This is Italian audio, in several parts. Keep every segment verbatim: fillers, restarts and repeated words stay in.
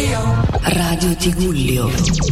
Radio Tigullio.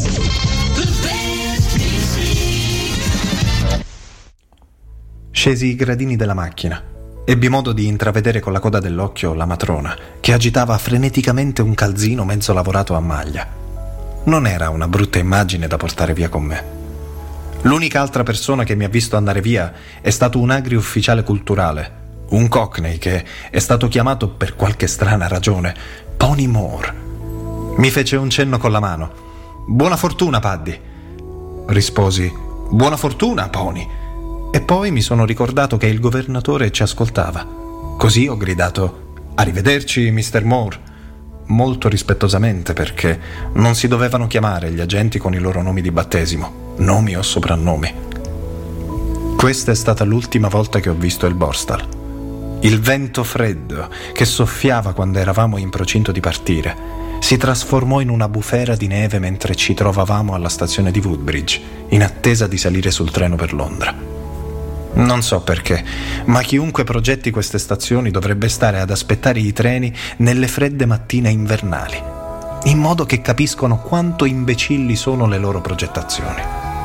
Scesi i gradini della macchina. Ebbi modo di intravedere con la coda dell'occhio la matrona, che agitava freneticamente un calzino mezzo lavorato a maglia. Non era una brutta immagine da portare via con me. L'unica altra persona che mi ha visto andare via è stato un agri ufficiale culturale, un cockney che è stato chiamato per qualche strana ragione Pony Moore. Mi fece un cenno con la mano. «Buona fortuna, Paddy!» Risposi «Buona fortuna, Pony!» E poi mi sono ricordato che il governatore ci ascoltava. Così ho gridato «Arrivederci, mister Moore!» molto rispettosamente, perché non si dovevano chiamare gli agenti con i loro nomi di battesimo, nomi o soprannomi. Questa è stata l'ultima volta che ho visto il Borstal. Il vento freddo che soffiava quando eravamo in procinto di partire si trasformò in una bufera di neve mentre ci trovavamo alla stazione di Woodbridge, in attesa di salire sul treno per Londra. Non so perché, ma chiunque progetti queste stazioni dovrebbe stare ad aspettare i treni nelle fredde mattine invernali, in modo che capiscono quanto imbecilli sono le loro progettazioni.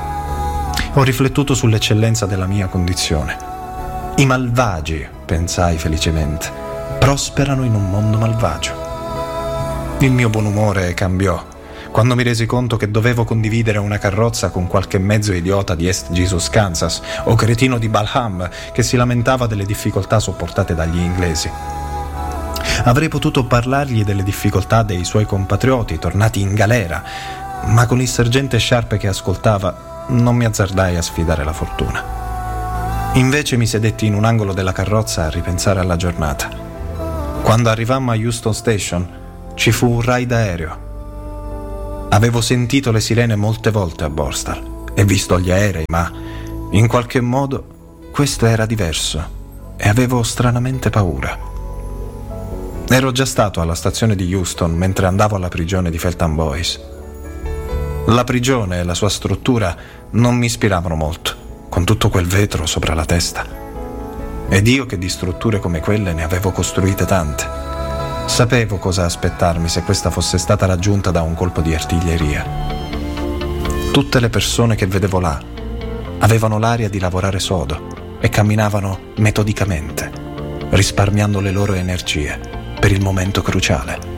Ho riflettuto sull'eccellenza della mia condizione. I malvagi, pensai felicemente, prosperano in un mondo malvagio. Il mio buon umore cambiò quando mi resi conto che dovevo condividere una carrozza con qualche mezzo idiota di East Jesus, Kansas, o cretino di Balham che si lamentava delle difficoltà sopportate dagli inglesi. Avrei potuto parlargli delle difficoltà dei suoi compatrioti tornati in galera, ma con il sergente Sharp che ascoltava non mi azzardai a sfidare la fortuna. Invece mi sedetti in un angolo della carrozza a ripensare alla giornata. Quando arrivammo a Euston Station ci fu un raid aereo. Avevo sentito le sirene molte volte a Borstal e visto gli aerei, ma in qualche modo questo era diverso e avevo stranamente paura. Ero già stato alla stazione di Euston mentre andavo alla prigione di Feltham Boys. La prigione e la sua struttura non mi ispiravano molto, con tutto quel vetro sopra la testa. Ed io che di strutture come quelle ne avevo costruite tante. Sapevo cosa aspettarmi se questa fosse stata raggiunta da un colpo di artiglieria. Tutte le persone che vedevo là avevano l'aria di lavorare sodo e camminavano metodicamente, risparmiando le loro energie per il momento cruciale.